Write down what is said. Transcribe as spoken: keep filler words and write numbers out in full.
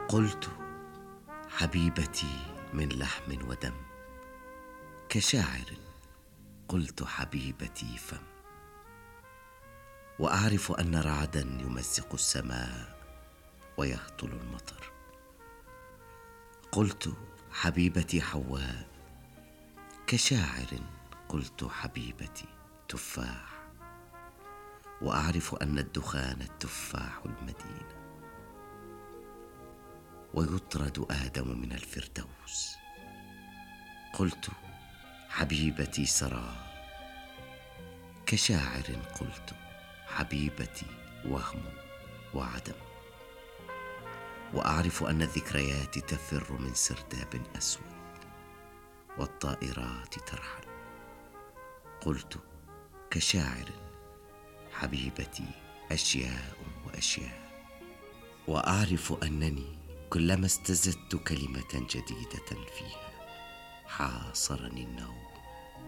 قلت حبيبتي من لحم ودم، كشاعر قلت حبيبتي فم. وأعرف أن رعدا يمزق السماء ويهطل المطر. قلت حبيبتي حواء، كشاعر قلت حبيبتي تفاح. وأعرف أن الدخان التفاح المدينة، ويطرد آدم من الفردوس. قلت حبيبتي سرى، كشاعر قلت حبيبتي وهم وعدم. وأعرف أن الذكريات تفر من سرداب أسود، والطائرات ترحل. قلت كشاعر حبيبتي أشياء وأشياء. وأعرف أنني كلما استزدت كلمة جديدة فيها حاصرني النوم.